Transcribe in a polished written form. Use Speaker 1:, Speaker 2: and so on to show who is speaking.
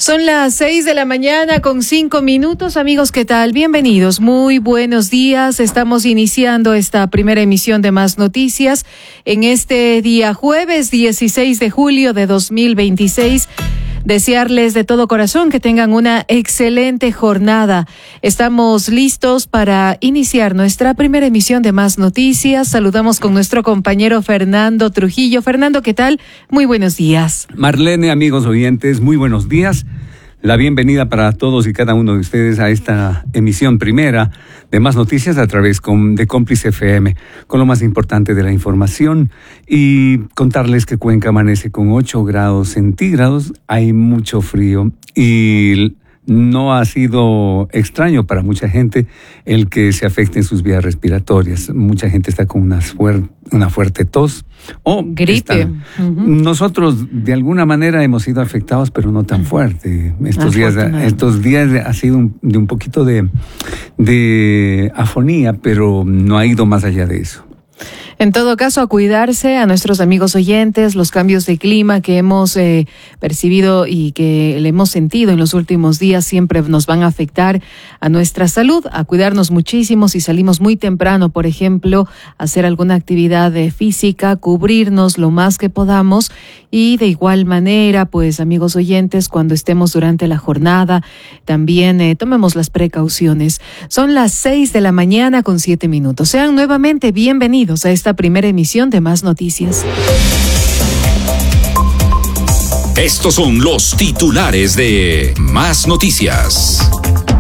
Speaker 1: Son las 6:05 a.m. Amigos, ¿qué tal? Bienvenidos, muy buenos días. Estamos iniciando esta primera emisión de Más Noticias en este día jueves 16 de julio de 2026. Desearles de todo corazón que tengan una excelente jornada. Estamos listos para iniciar nuestra primera emisión de Más Noticias. Saludamos con nuestro compañero Fernando Trujillo. Fernando, ¿qué tal? Muy buenos días.
Speaker 2: Marlene, amigos oyentes, muy buenos días. La bienvenida para todos y cada uno de ustedes a esta emisión primera de Más Noticias a través de Cómplice FM, con lo más importante de la información, y contarles que Cuenca amanece con 8 grados centígrados, hay mucho frío y no ha sido extraño para mucha gente el que se afecten sus vías respiratorias. Mucha gente está con una fuerte tos o gripe. Nosotros de alguna manera hemos sido afectados, pero no tan fuerte. Estos días ha sido de un poquito de afonía, pero no ha ido más allá de eso.
Speaker 1: En todo caso, a cuidarse, a nuestros amigos oyentes, los cambios de clima que hemos percibido y que le hemos sentido en los últimos días siempre nos van a afectar a nuestra salud, a cuidarnos muchísimo si salimos muy temprano, por ejemplo, a hacer alguna actividad física, cubrirnos lo más que podamos, y de igual manera, pues amigos oyentes, cuando estemos durante la jornada, también tomemos las precauciones. Son las 6:07 a.m. Sean nuevamente bienvenidos a esta primera emisión de Más Noticias.
Speaker 3: Estos son los titulares de Más Noticias.